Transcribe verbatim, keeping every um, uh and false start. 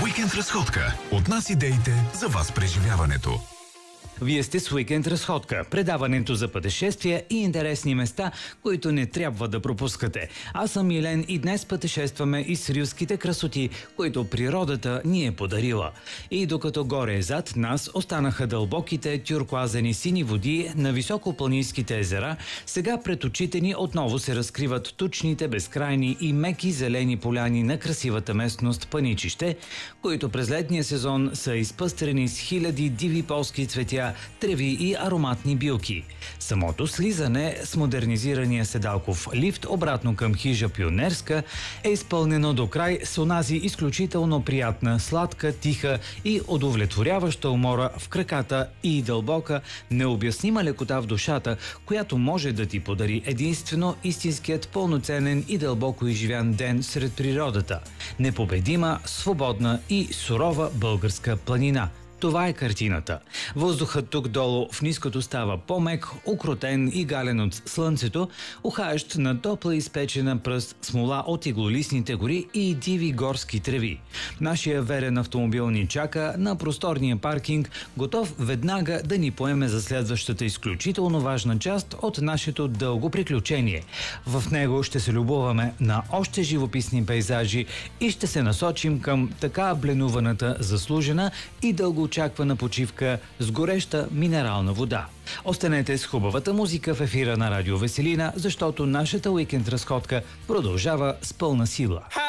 Уикенд разходка. От нас идеите за вас преживяването. Вие сте с Уикенд разходка, предаването за пътешествия и интересни места, които не трябва да пропускате. Аз съм Милен и днес пътешестваме из рилските красоти, които природата ни е подарила. И докато горе зад нас останаха дълбоките тюркоазени сини води на високопланинските езера, сега пред очите ни отново се разкриват тучните, безкрайни и меки зелени поляни на красивата местност Паничище, които през летния сезон са изпъстрени с хиляди диви полски цветя, треви и ароматни билки. Самото слизане с модернизирания седалков лифт обратно към хижа Пионерска е изпълнено до край с онази изключително приятна, сладка, тиха и удовлетворяваща умора в краката и дълбока, необяснима лекота в душата, която може да ти подари единствено истинският пълноценен и дълбоко изживян ден сред природата. Непобедима, свободна и сурова българска планина. Това е картината. Въздухът тук долу в ниското става по-мек, укротен и гален от слънцето, ухаещ на топла изпечена пръст смола от иглолистните гори и диви горски треви. Нашия верен автомобил ни чака на просторния паркинг, готов веднага да ни поеме за следващата изключително важна част от нашето дълго приключение. В него ще се любоваме на още живописни пейзажи и ще се насочим към така бленуваната, заслужена и дълго очаквана почивка с гореща минерална вода. Останете с хубавата музика в ефира на Радио Веселина, защото нашата уикенд разходка продължава с пълна сила.